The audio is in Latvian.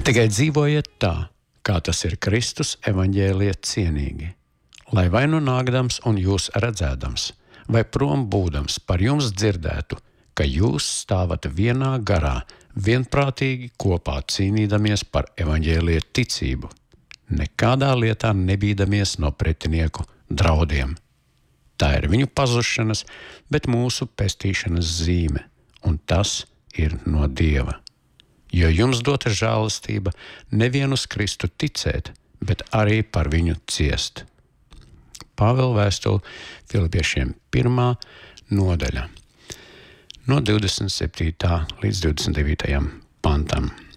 Tikai dzīvojiet tā, kā tas ir Kristus evaņģēlija cienīgi, lai vai nu nākdams un jūs redzēdams, vai prom būdams par jums dzirdētu, ka jūs stāvat vienā garā, vienprātīgi kopā cīnīdamies par evaņģēlija ticību, nekādā lietā nebīdamies no pretinieku draudiem. Tā ir viņu pazušanas, bet mūsu pestīšanas zīme, un tas ir no Dieva. Jo jums dota žēlastība nevien uz Kristu ticēt, bet arī par viņu ciest. Pāvela vēstule Filipiešiem 1. nodaļa, no 27. līdz 29. pantam.